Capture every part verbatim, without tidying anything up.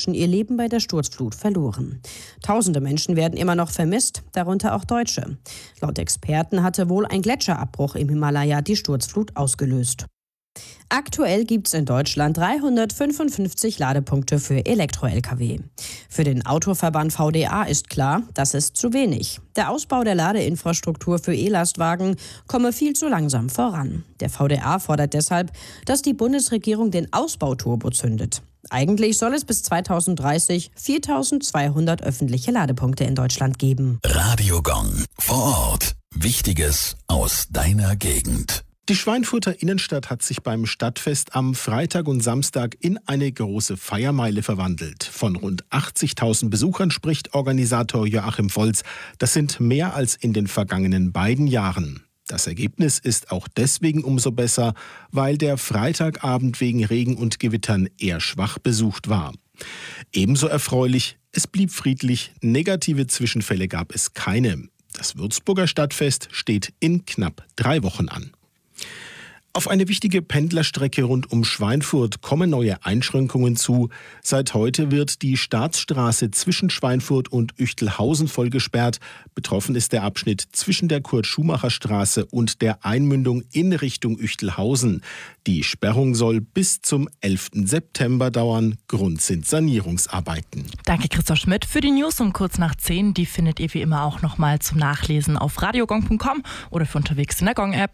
Menschen ihr Leben bei der Sturzflut verloren. Tausende Menschen werden immer noch vermisst, darunter auch Deutsche. Laut Experten hatte wohl ein Gletscherabbruch im Himalaya die Sturzflut ausgelöst. Aktuell gibt es in Deutschland dreihundertfünfundfünfzig Ladepunkte für Elektro-L K W. Für den Autoverband V D A ist klar, das ist zu wenig. Der Ausbau der Ladeinfrastruktur für E-Lastwagen komme viel zu langsam voran. Der V D A fordert deshalb, dass die Bundesregierung den Ausbauturbo zündet. Eigentlich soll es bis zweitausenddreißig viertausendzweihundert öffentliche Ladepunkte in Deutschland geben. Radio Gong. Vor Ort. Wichtiges aus deiner Gegend. Die Schweinfurter Innenstadt hat sich beim Stadtfest am Freitag und Samstag in eine große Feiermeile verwandelt. Von rund achtzigtausend Besuchern spricht Organisator Joachim Volz. Das sind mehr als in den vergangenen beiden Jahren. Das Ergebnis ist auch deswegen umso besser, weil der Freitagabend wegen Regen und Gewittern eher schwach besucht war. Ebenso erfreulich, es blieb friedlich, negative Zwischenfälle gab es keine. Das Würzburger Stadtfest steht in knapp drei Wochen an. Auf eine wichtige Pendlerstrecke rund um Schweinfurt kommen neue Einschränkungen zu. Seit heute wird die Staatsstraße zwischen Schweinfurt und Üchtelhausen voll gesperrt. Betroffen ist der Abschnitt zwischen der Kurt-Schumacher-Straße und der Einmündung in Richtung Üchtelhausen. Die Sperrung soll bis zum elften September dauern. Grund sind Sanierungsarbeiten. Danke Christoph Schmidt für die News um kurz nach zehn. Die findet ihr wie immer auch nochmal zum Nachlesen auf radiogong punkt com oder für unterwegs in der Gong-App.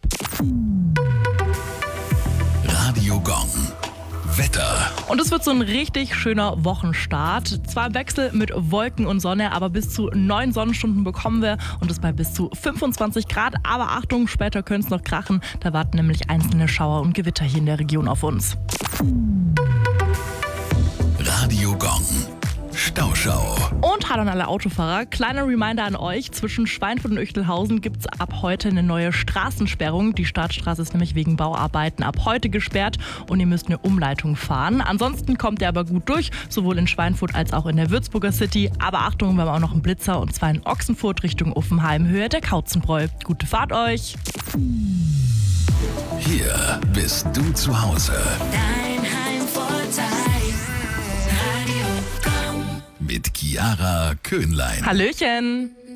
Radio Gong. Wetter. Und es wird so ein richtig schöner Wochenstart. Zwar im Wechsel mit Wolken und Sonne, aber bis zu neun Sonnenstunden bekommen wir und es bei bis zu fünfundzwanzig Grad. Aber Achtung, später könnte es noch krachen. Da warten nämlich einzelne Schauer und Gewitter hier in der Region auf uns. Radio Gong. Stauschau. Und hallo an alle Autofahrer. Kleiner Reminder an euch, zwischen Schweinfurt und Üchtelhausen gibt es ab heute eine neue Straßensperrung. Die Startstraße ist nämlich wegen Bauarbeiten ab heute gesperrt und ihr müsst eine Umleitung fahren. Ansonsten kommt ihr aber gut durch, sowohl in Schweinfurt als auch in der Würzburger City. Aber Achtung, wir haben auch noch einen Blitzer und zwar in Ochsenfurt Richtung Uffenheim, Höhe der Kautzenbräu. Gute Fahrt euch! Hier bist du zu Hause. Dein Heimvorteil. Radio Gong. Mit Chiara Köhnlein. Hallöchen!